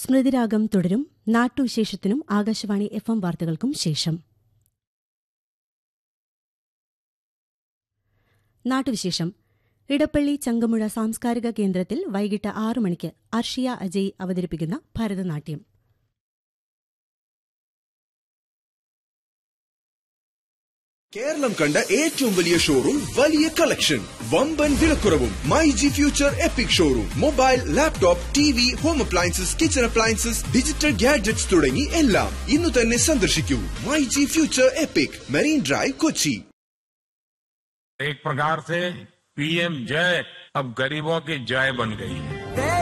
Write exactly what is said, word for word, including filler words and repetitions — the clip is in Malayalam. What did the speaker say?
സ്മൃതിരാഗം തുടരും. നാട്ടുവിശേഷത്തിനും ആകാശവാണി എഫ് എം വാർത്തകൾക്കും ശേഷം. നാട്ടുവിശേഷം. ഇടപ്പള്ളി ചങ്കമുഴ സാംസ്കാരിക കേന്ദ്രത്തിൽ വൈകിട്ട് ആറു മണിക്ക് അർഷിയ അജയ് അവതരിപ്പിക്കുന്ന ഭരതനാട്യം. കേരളം കണ്ട ഏറ്റവും വലിയ ഷോറൂം, വലിയ കളക്ഷൻ, വമ്പൻ വിലക്കുറവും. My G future EPIC showroom. Mobile, laptop, T V, home appliances, kitchen appliances, digital gadgets തുടങ്ങി എല്ലാം ഇന്ന് തന്നെ സന്ദർശിക്കൂ. My G future EPIC, marine drive, Kochi. एक प्रकार से पीएम जय अब गरीबों की जय बन गई है.